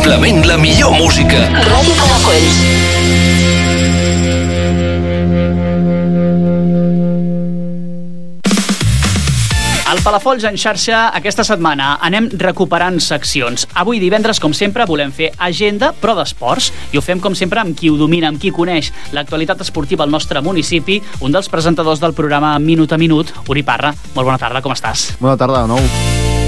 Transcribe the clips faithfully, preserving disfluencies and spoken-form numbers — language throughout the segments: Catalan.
Simplement la millor música. Ràdio Palafolls. Al Palafolls en xarxa aquesta setmana anem recuperant seccions. Avui divendres, com sempre, volem fer agenda, però d'esports. I ho fem, com sempre, amb qui ho domina, amb qui coneix l'actualitat esportiva al nostre municipi, un dels presentadors del programa Minut a Minut, Uri Parra. Molt bona tarda, com estàs? Bona tarda, de nou.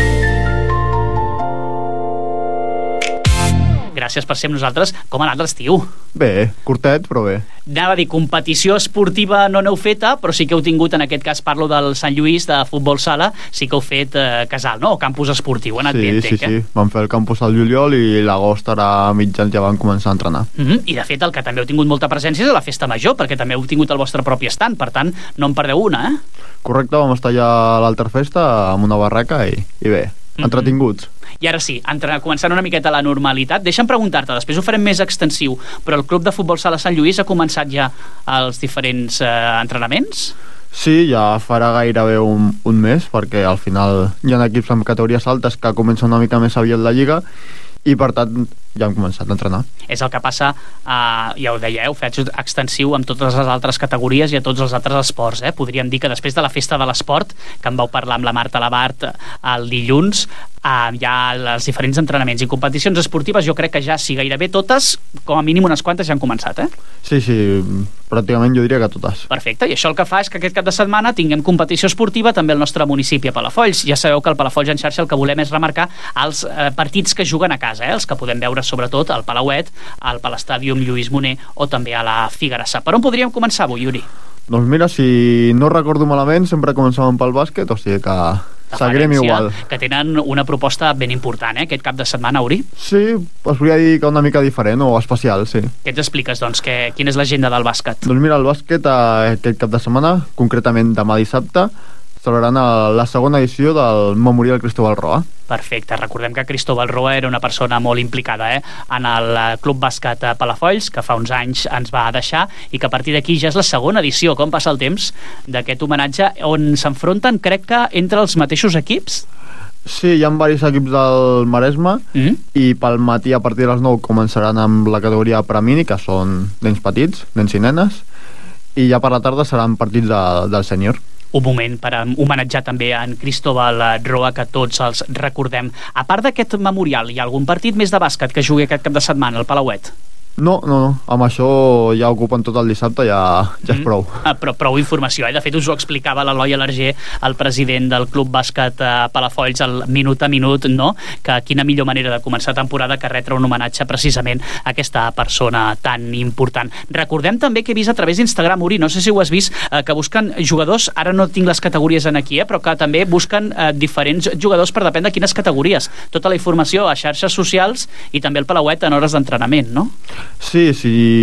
Gràcies per ser amb nosaltres. Com ha anat l'estiu? Bé, curtet, però bé. Anava a dir, competició esportiva no n'heu feta, però sí que heu tingut, en aquest cas parlo del Sant Lluís, de futbol sala, sí que heu fet eh, casal, no? O campus esportiu, ha anat sí, bé, entenc, sí, eh? sí, vam fer el campus al juliol i l'agost ara a mitjans ja van començar a entrenar. Mm -hmm. I de fet el que també heu tingut molta presència és a la festa major, perquè també heu tingut el vostre propi estand, per tant no en perdeu una, eh? Correcte, vam estar ja a l'Alter Festa amb una barraca i, i bé, Mm-hmm. entretinguts. I ara sí, entre, començant una miqueta la normalitat, deixa'm preguntar-te, després ho farem més extensiu, però el Club de Futbol Sala Sant Lluís ha començat ja els diferents eh, entrenaments? Sí, ja farà gairebé un, un mes, perquè al final hi ha equips amb categories altes que comencen una mica més aviat la lliga i per tant ja hem començat a entrenar. És el que passa, eh, ja ho deia, heu fet extensiu amb totes les altres categories i a tots els altres esports, eh? Podríem dir que després de la festa de l'esport, que en vau parlar amb la Marta Labart el dilluns, eh, hi ha els diferents entrenaments i competicions esportives, jo crec que ja, si gairebé totes, com a mínim unes quantes ja han començat, eh? Sí, sí, pràcticament jo diria que totes. Perfecte, i això el que fa és que aquest cap de setmana tinguem competició esportiva també al nostre municipi, a Palafolls. Ja sabeu que al Palafolls en xarxa el que volem és remarcar els eh, partits que juguen a casa, eh? Els que podem veure sobretot al Palauet, al Palestàdium Lluís Moner o també a la Figuerassa. Per on podríem començar avui, Yuri? Doncs mira, si no recordo malament, sempre començàvem pel bàsquet, o sigui que seguirem igual. Que tenen una proposta ben important, eh, aquest cap de setmana, Uri. Sí, es podria dir que una mica diferent o especial, sí. Què ens expliques, doncs? Que, quina és l'agenda del bàsquet? Doncs mira, el bàsquet eh, aquest cap de setmana, concretament demà dissabte, celebraran la segona edició del Memorial Cristóbal Roa. Perfecte, recordem que Cristóbal Roa era una persona molt implicada eh, en el Club Bàsquet Palafolls, que fa uns anys ens va deixar i que a partir d'aquí ja és la segona edició, com passa el temps, d'aquest homenatge on s'enfronten, crec que entre els mateixos equips. Sí, hi ha diversos equips del Maresme mm-hmm. i pel matí a partir de les nou començaran amb la categoria Premini, que són nens petits, nens i nenes, i ja per la tarda seran partits de, del sènior. Un moment per homenatjar també en Cristóbal Roa, que tots els recordem. A part d'aquest memorial, hi ha algun partit més de bàsquet que jugui aquest cap de setmana al Palauet? No, no, no, amb això ja ocupen tot el dissabte, ja, ja és mm. prou. Ah, però prou informació, eh? De fet us ho explicava l'Eloi Alarger, el president del Club Bàsquet eh, Palafolls, el minut a minut, no? Que quina millor manera de començar temporada que retre un homenatge precisament a aquesta persona tan important. Recordem també que he vist a través d'Instagram, Uri, no sé si ho has vist, eh, que busquen jugadors, ara no tinc les categories en aquí, eh, però que també busquen eh, diferents jugadors per depèn de quines categories. Tota la informació a xarxes socials i també al Palauet en hores d'entrenament, no? Sí,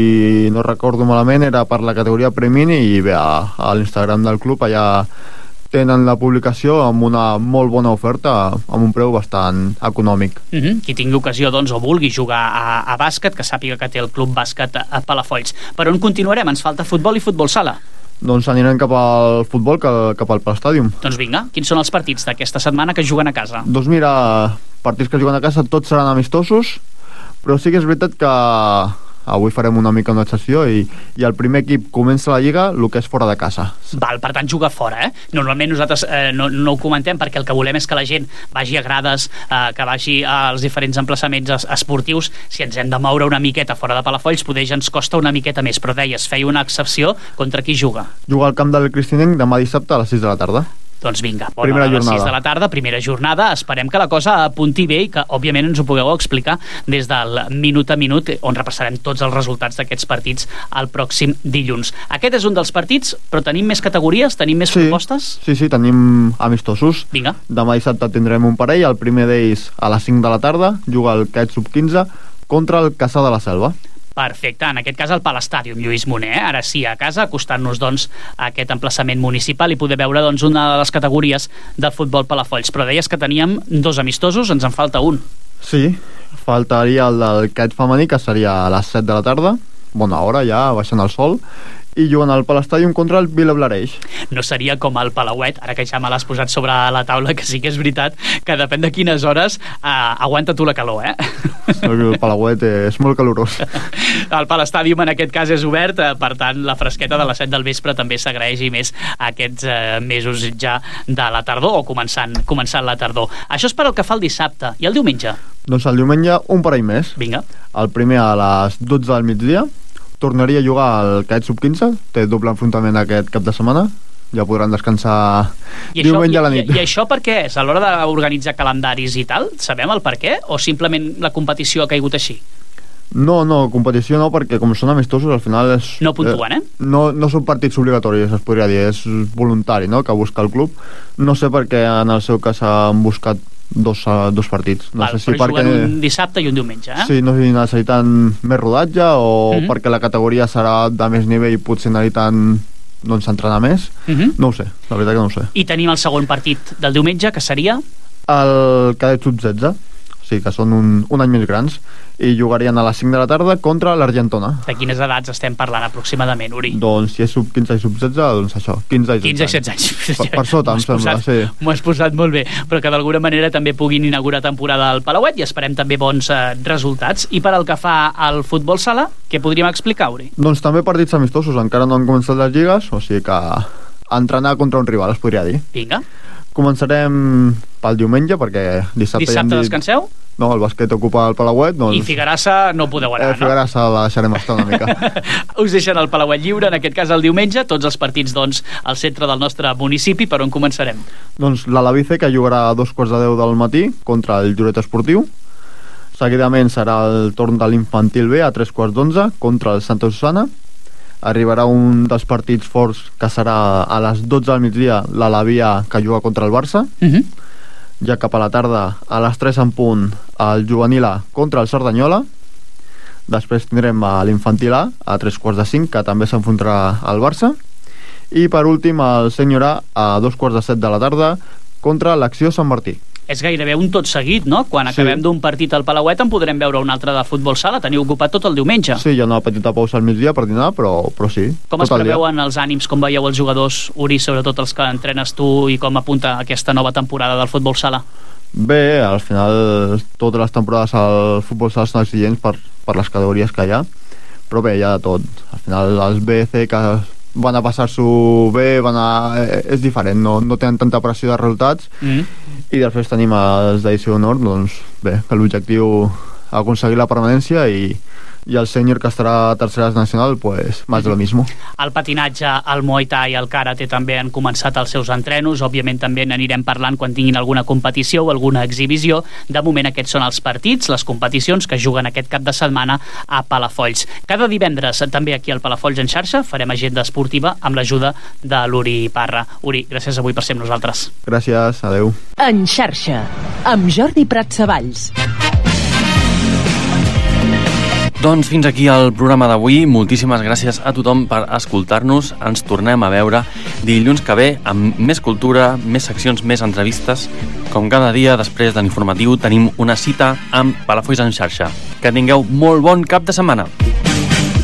si no recordo malament era per la categoria Premini i bé, a, a l'Instagram del club allà tenen la publicació amb una molt bona oferta amb un preu bastant econòmic. Mm-hmm. Qui tingui ocasió doncs, o vulgui jugar a, a bàsquet, que sàpiga que té el Club Bàsquet a Palafolls. Per on continuarem? Ens falta futbol i futbol sala. Doncs anirem cap al futbol, cap al Palestàdium. Doncs vinga, quins són els partits d'aquesta setmana que juguen a casa? Doncs mira, partits que juguen a casa tots seran amistosos, però sí que és veritat que avui farem una mica una excepció i, i el primer equip comença la lliga el que és fora de casa. Val, per tant juga fora, eh? Normalment nosaltres eh, no, no ho comentem perquè el que volem és que la gent vagi a grades, eh, que vagi als diferents emplaçaments es, esportius. Si ens hem de moure una miqueta fora de Palafolls, poder ja ens costa una miqueta més, però deies, feia una excepció. Contra qui juga? Juga al camp del Cristinenc demà dissabte a les sis de la tarda. Doncs vinga, bona primera a les jornada. sis de la tarda, primera jornada. Esperem que la cosa apunti bé i que, òbviament, ens ho pugueu explicar des del minut a minut, on repassarem tots els resultats d'aquests partits el pròxim dilluns. Aquest és un dels partits, però tenim més categories? Tenim més sí, propostes? Sí, sí, tenim amistosos. Vinga. Demà dissabte tindrem un parell, el primer d'ells a les cinc de la tarda, juga el C A E T sub quinze contra el Caçà de la Selva. Perfecte, en aquest cas el Palestàdium Lluís Moner, eh? Ara sí a casa, acostant-nos doncs a aquest emplaçament municipal i poder veure doncs una de les categories del futbol Palafolls. Però deies que teníem dos amistosos, ens en falta un. Sí, faltaria el del C A E T femení, que seria a les set de la tarda, bona hora ja, baixant el sol, i juguen al Palestadium contra el Vilablareix. No seria com el Palauet, ara que ja me l'has posat sobre la taula, que sí que és veritat que depèn de quines hores eh, aguanta tu la calor, eh? El Palauet és molt calorós. El Palestadium en aquest cas és obert, eh, per tant la fresqueta de les set del vespre també s'agraeix, i més aquests eh, mesos ja de la tardor o començant, començant la tardor. Això és per el que fa el dissabte. I el diumenge? Doncs el diumenge un parell més. Vinga. El primer a les dotze del migdia tornaria a jugar al Cadet sub quinze, té doble enfrontament aquest cap de setmana, ja podran descansar I diumenge això, a la nit. I, I això per què és? A l'hora d'organitzar calendaris i tal, sabem el per què? O simplement la competició ha caigut així? No, no, competició no, perquè com són amistosos al final és... No puntuen, eh? No, no són partits obligatoris, es podria dir, és voluntari, no?, que busca el club. No sé per què en el seu cas han buscat dos, uh, dos partits. No Val, sé si però perquè... juguen un dissabte i un diumenge, eh? Sí, no sé si necessiten més rodatge o mm -hmm. perquè la categoria serà de més nivell i potser necessiten doncs entrenar més. Mm -hmm. No ho sé, la veritat que no ho sé. I tenim el segon partit del diumenge, que seria? El Cadet sub setze, sí, que són un, un any més grans, i jugarien a les cinc de la tarda contra l'Argentona. De quines edats estem parlant aproximadament, Uri? Doncs si és sub quinze i sub setze, doncs això, quinze i setze anys. Per, per sota, em sembla, posat, sí. M'ho has posat molt bé, però que d'alguna manera també puguin inaugurar temporada al Palauet, i esperem també bons eh, resultats. I per al que fa al futbol sala, què podríem explicar, Uri? Doncs també partits amistosos, encara no han començat les lligues, o sigui que entrenar contra un rival, es podria dir. Vinga. Començarem pel diumenge, perquè dissabte... Dissabte ja dit... descanseu? No, el bàsquet ocupa el Palauet, doncs... I Figuerassa no podeu anar, eh, Figuerassa no? la deixarem estar una mica. Us deixen el Palauet lliure, en aquest cas el diumenge, tots els partits, doncs, al centre del nostre municipi. Per on començarem? Doncs l'Alavice, que jugarà a dos quarts de deu del matí contra el Lloret Esportiu. Seguidament serà el torn de l'Infantil B a tres quarts d'onze contra el Santa Susana. Arribarà un dels partits forts, que serà a les dotze del migdia, l'Alavia, que juga contra el Barça. Uh -huh. Ja cap a la tarda, a les tres en punt, el Juvenil A contra el Cerdanyola. Després tindrem a l'Infantil A a tres quarts de cinc, que també s'enfrontarà al Barça. I per últim el Sènior A a dos quarts de set de la tarda contra l'Acció Sant Martí. És gairebé un tot seguit, no? Quan acabem sí. d'un partit al Palauet en podrem veure un altre de futbol sala. Teniu ocupat tot el diumenge. Sí, hi ha una petita pausa al migdia per dinar, però, però sí. Com es preveuen els ànims, com veieu els jugadors, Uri, sobretot els que entrenes tu, i com apunta aquesta nova temporada del futbol sala? Bé, al final totes les temporades al futbol sala són exigents per, per les categories que hi ha, però bé, hi ha de tot. Al final els B C que van a passar-s'ho bé, van a... és diferent, no, no tenen tanta pressió de resultats. Mm. I després tenim els d'edició d'honor, doncs bé, que l'objectiu aconseguir la permanència, i, i el sènior, que estarà a terceres nacional, pues más de lo mismo. El patinatge, el Muay Thai i el Karate també han començat els seus entrenos. Òbviament també n'anirem parlant quan tinguin alguna competició o alguna exhibició. De moment aquests són els partits, les competicions que juguen aquest cap de setmana a Palafolls. Cada divendres també aquí al Palafolls en xarxa farem agenda esportiva amb l'ajuda de l'Uri Parra. Uri, gràcies avui per ser amb nosaltres. Gràcies, adeu. En xarxa, amb Jordi Pratsavalls. Doncs fins aquí el programa d'avui. Moltíssimes gràcies a tothom per escoltar-nos. Ens tornem a veure dilluns que ve amb més cultura, més seccions, més entrevistes. Com cada dia, després de l'informatiu, tenim una cita amb Palafolls en xarxa. Que tingueu molt bon cap de setmana.